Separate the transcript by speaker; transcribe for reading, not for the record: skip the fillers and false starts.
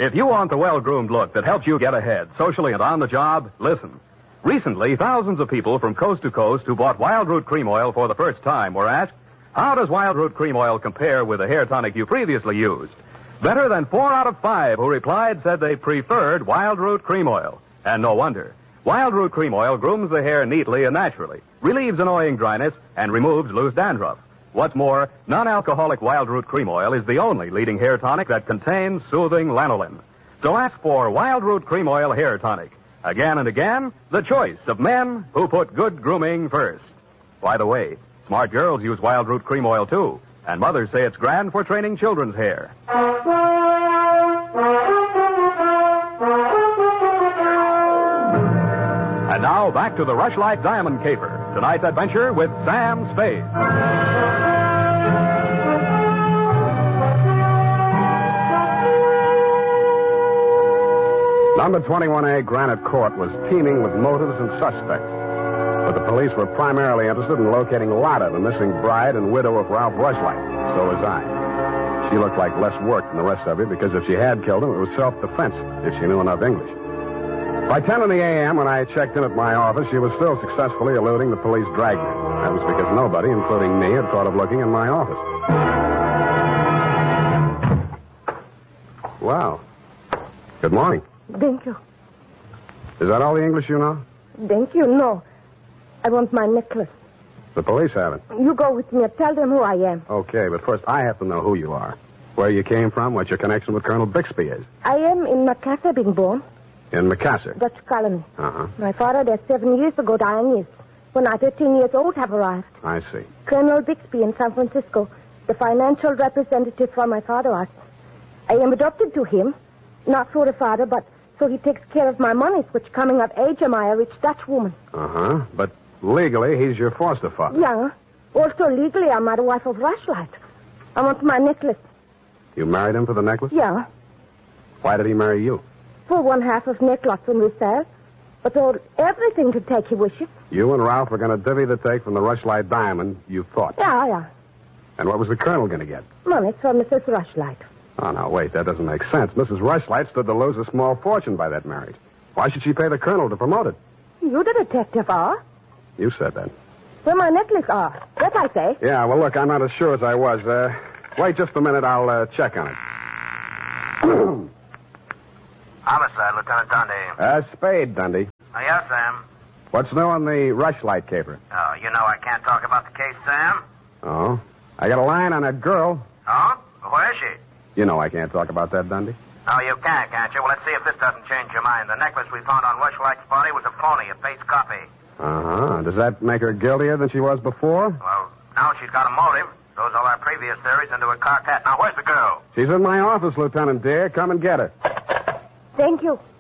Speaker 1: If you want the well-groomed look that helps you get ahead, socially and on the job, listen. Recently, thousands of people from coast to coast who bought Wild Root Cream Oil for the first time were asked, how does Wild Root Cream Oil compare with the hair tonic you previously used? Better than 4 out of 5 who replied said they preferred Wild Root Cream Oil. And no wonder. Wild Root Cream Oil grooms the hair neatly and naturally, relieves annoying dryness, and removes loose dandruff. What's more, non-alcoholic Wild Root Cream Oil is the only leading hair tonic that contains soothing lanolin. So ask for Wild Root Cream Oil Hair Tonic. Again and again, the choice of men who put good grooming first. By the way, smart girls use Wild Root Cream Oil, too, and mothers say it's grand for training children's hair. And now, back to the Rushlight Diamond Caper. Tonight's adventure with Sam Spade.
Speaker 2: Number 21A Granite Court was teeming with motives and suspects. But the police were primarily interested in locating Lotta, the missing bride and widow of Ralph Rushlight. So was I. She looked like less work than the rest of you because if she had killed him, it was self-defense, if she knew enough English. By 10 in the a.m., when I checked in at my office, she was still successfully eluding the police dragnet. That was because nobody, including me, had thought of looking in my office. Wow. Good morning.
Speaker 3: Thank you.
Speaker 2: Is that all the English you know?
Speaker 3: Thank you, no. I want my necklace.
Speaker 2: The police haven't.
Speaker 3: You go with me and tell them who I am.
Speaker 2: Okay, but first I have to know who you are. Where you came from, what your connection with Colonel Bixby is.
Speaker 3: I am in Macassar being born.
Speaker 2: In Macassar?
Speaker 3: Dutch colony.
Speaker 2: Uh-huh.
Speaker 3: My father there 7 years ago dying is. When I 13 years old have arrived.
Speaker 2: I see.
Speaker 3: Colonel Bixby in San Francisco, the financial representative for my father was. I am adopted to him, not for the father, but so he takes care of my monies, which coming of age am I a rich Dutch woman.
Speaker 2: Uh-huh. But legally, he's your foster father.
Speaker 3: Yeah. Also legally, I'm the wife of Rushlight. I want my necklace.
Speaker 2: You married him for the necklace?
Speaker 3: Yeah.
Speaker 2: Why did he marry you?
Speaker 3: For one half of necklace when we sell. But told everything to take he wishes.
Speaker 2: You and Ralph were going to divvy the take from the Rushlight diamond, you thought.
Speaker 3: Yeah.
Speaker 2: And what was the colonel going to get?
Speaker 3: Money from Mrs. Rushlight.
Speaker 2: Oh, now, wait, that doesn't make sense. Mrs. Rushlight stood to lose a small fortune by that marriage. Why should she pay the colonel to promote it?
Speaker 3: You the detective are.
Speaker 2: You said that.
Speaker 3: Where my necklace are. That I say.
Speaker 2: Yeah, well, look, I'm not as sure as I was. Wait just a minute. I'll check on it.
Speaker 4: Homicide, Lieutenant Dundee.
Speaker 2: Spade, Dundee.
Speaker 4: Yes, Sam.
Speaker 2: What's new on the Rushlight caper?
Speaker 4: Oh, you know I can't talk about the case, Sam.
Speaker 2: Oh? I got a line on a girl.
Speaker 4: Oh? Where is she?
Speaker 2: You know I can't talk about that, Dundee.
Speaker 4: Oh, you can't you? Well, let's see if this doesn't change your mind. The necklace we found on Rushlight's body was a phony, a face copy.
Speaker 2: Uh-huh. Does that make her guiltier than she was before?
Speaker 4: Well, now she's got a motive. Throws all our previous theories into a cocked hat. Now, where's the girl?
Speaker 2: She's in my office, Lieutenant dear. Come and get her.
Speaker 3: Thank you.